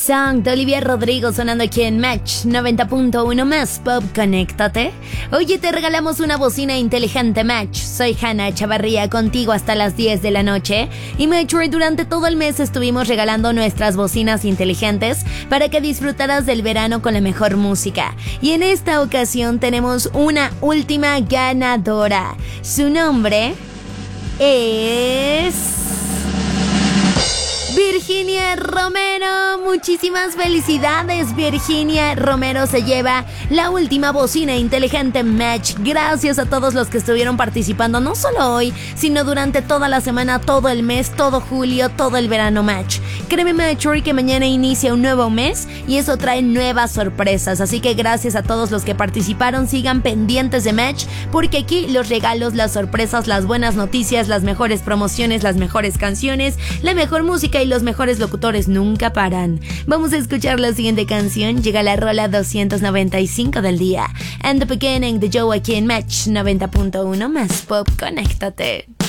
Song de Olivia Rodrigo sonando aquí en Match 90.1 más Pop, conéctate. Oye, te regalamos una bocina inteligente Match. Soy Hannah Chavarría, contigo hasta las 10 de la noche. Y Match, durante todo el mes estuvimos regalando nuestras bocinas inteligentes para que disfrutaras del verano con la mejor música. Y en esta ocasión tenemos una última ganadora. Su nombre es Virginia Romero. Muchísimas felicidades, Virginia Romero se lleva la última bocina inteligente Match. Gracias a todos los que estuvieron participando, no solo hoy, sino durante toda la semana, todo el mes, todo julio, todo el verano Match. Créeme, Match, que mañana inicia un nuevo mes y eso trae nuevas sorpresas. Así que gracias a todos los que participaron, sigan pendientes de Match, porque aquí los regalos, las sorpresas, las buenas noticias, las mejores promociones, las mejores canciones, la mejor música y los mejores locutores nunca paran. Vamos a escuchar la siguiente canción. Llega la rola 295 del día. And the Beginning de Joe aquí en Match 90.1 más Pop, conéctate.